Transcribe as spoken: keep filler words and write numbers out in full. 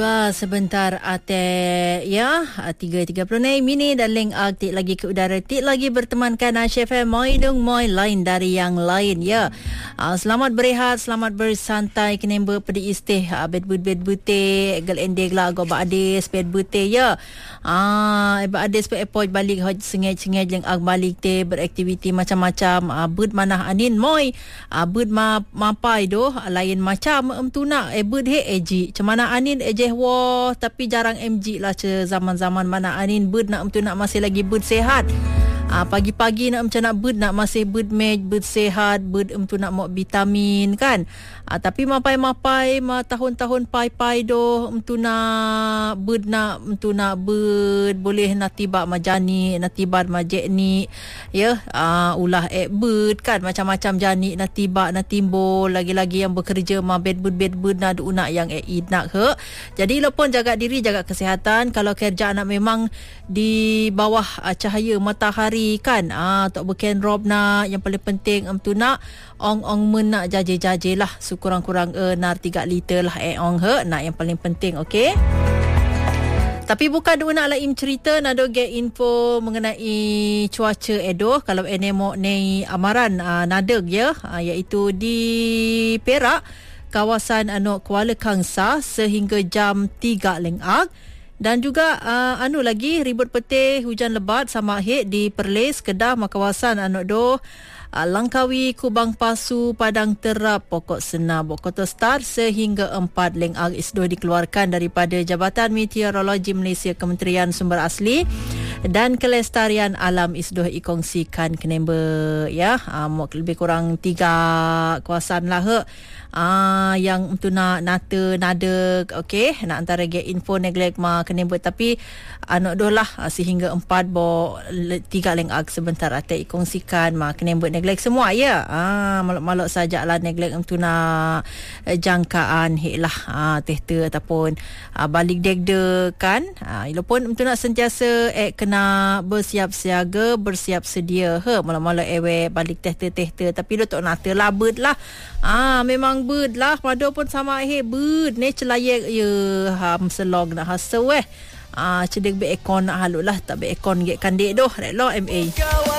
Sebentar ate ya tiga tiga puluh minit dan link aktif lagi ke udara tik lagi bertemankan Aisyah F M moi dong moi lain dari yang lain ya. Uh, selamat berehat, selamat bersantai kenemba pedi istih uh, bed bed bed bute gel endeg lah go ba ades bed bute ya. Ah uh, ba ades pe epoj balik hoj sengej-sengej yang ag balik te beraktiviti macam-macam uh, bud manah anin moi uh, bud ma mapai doh lain macam emtuna e bud he eji cemana anin eje wah tapi jarang M G lah ce zaman-zaman mana anin bud nak untuk nak masih lagi bud sehat. Ah, pagi-pagi nak macam nak bud nak masih bud mej bud sehat bud untuk nak mau vitamin kan. Ah, tapi mapai-mapai ma tahun-tahun pai-pai doh untuk nak bud nak untuk nak bud boleh nak tiba majani nak tiba majekni ya ah, ulah ek bud kan macam-macam jani nak tiba nak timbul lagi-lagi yang bekerja ma bed bud bed bud nak unak yang ek nak he. Jadi lo pun jaga diri jaga kesihatan kalau kerja anak memang di bawah uh, cahaya matahari kan ah tok beken rob nak yang paling penting am tu nak ong-ong men nak jaje-jaje lah sekurang-kurang uh, nar tiga liter lah eh ong he nak yang paling penting okey. Tapi bukan dua nak lain cerita nak do get info mengenai cuaca edo kalau ene mo nei amaran uh, nadeg ya uh, iaitu di Perak kawasan anu Kuala Kangsar sehingga jam tiga lengak. Dan juga uh, anu lagi ribut peti hujan lebat sama hit di Perlis, Kedah, kawasan anu do uh, Langkawi, Kubang Pasu, Padang Terap, Pokok Senah, Bokoto Star sehingga empat lengak isdoh dikeluarkan daripada Jabatan Meteorologi Malaysia Kementerian Sumber Asli dan Kelestarian Alam isdoh ikongsikan kenemba ya uh, lebih kurang tiga kawasan lah he. Ah yang untuk nak nata nada okey nak antara get info neglect ma kenemba tapi anak doh lah sehingga empat bo tiga lengak sebentar ate ikongsikan ma kenemba neglect semua ya ah malok-malok sajalah neglect untuk nak jangkaan hek lah ah tehte ataupun ah, balik degde kan ah ilo pun untuk nak sentiasa eh kena bersiap siaga bersiap sedia he malok-malok ewe balik tehte-tehte tapi do tok nata lah bird lah ah memang bird lah pada pun sama he bird ne celayak ya ham selog nak hasa weh ah cedek be ekon nak halut lah tak be ekon get kandek doh rek lo M A